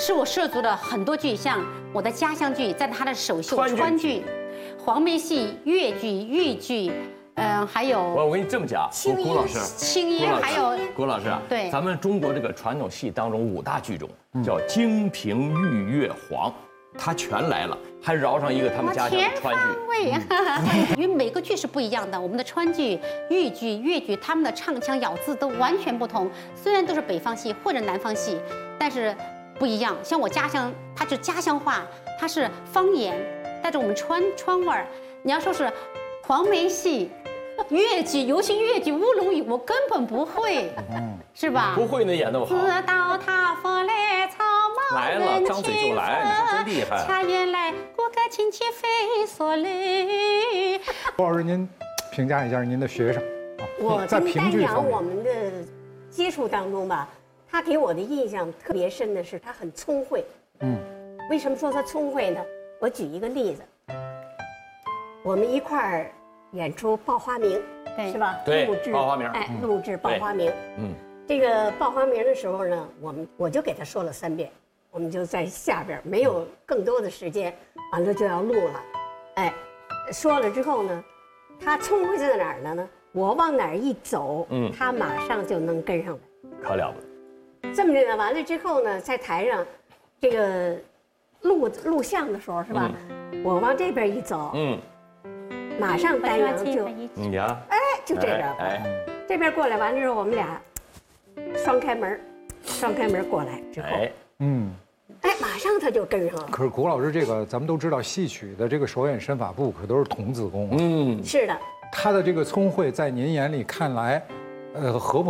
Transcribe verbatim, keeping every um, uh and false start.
是我涉足了很多剧，像我的家乡剧，在他的首秀川剧、黄梅戏、越剧、豫剧。嗯，还有我我跟你这么讲，郭老师， 青衣，还有郭老师啊， 对， 咱们中国这个传统戏当中五大剧种叫京评豫越黄，它全来了，还饶上一个他们家乡的川剧。 因为每个剧是不一样的，我们的川剧、豫剧、越剧，他们的唱腔咬字都完全不同。虽然都是北方戏或者南方戏，但是不一样。像我家乡，它是家乡话，它是方言，带着我们川川味儿。你要说是黄梅戏。越剧，尤其越剧乌龙语，我根本不会，是吧？ 不会那演那么好。 自到他佛来草莽来了，张嘴就来，你说真厉害。 恰言来，骨骼亲戚非所累。 郭老师，您评价一下您的学生啊？ 我跟丹阳我们的接触当中吧，他给我的印象特别深的是他很聪慧。嗯，为什么说他聪慧呢？我举一个例子，我们一块儿。演出《报花名》，是吧？ 对， 录制报花名， 哎，录制《报花名》。 嗯， 这个报花名的时候呢，我们我就给他说了三遍，我们就在下边没有更多的时间，完了就要录了。哎，说了之后呢，他聪慧在哪儿呢？我往哪儿一走，嗯，他马上就能跟上来， 可了不得。这么着呢，完了之后呢，在台上，这个录录像的时候是吧？嗯、我往这边一走，嗯。马上丹阳就， 你呀， 哎，就这边，哎，这边过来完了之后，我们俩双开门，双开门过来之后，嗯，哎，马上他就跟上了。 可是古老师，这个咱们都知道，戏曲的这个手眼身法步可都是童子功， 嗯，是的。 他的这个聪慧，在您眼里看来，呃，合不？